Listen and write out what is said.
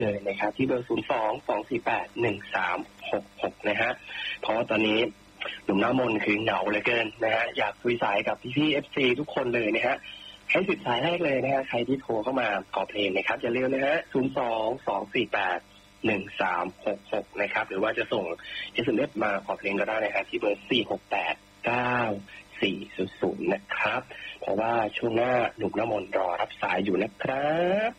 เลยนะครับที่เบอร์02-248-1366นะฮะเพราะตอนนี้หนุ่มหน้ามนคือเหงาเหลือเกินนะฮะอยากคุยสายกับพี่ๆ FC ทุกคนเลยนะฮะให้10 สายแรกเลยนะฮะใครที่โทรเข้ามาขอเพลงนะครับอย่าลืมนะฮะ02-248-1366นะครับหรือว่าจะส่ง SMS มาขอเพลงก็ได้นะฮะที่เบอร์468-9400นะครับเพราะว่าช่วงหน้าหนุ่มน้ำมนต์รอรับสายอยู่นะครับ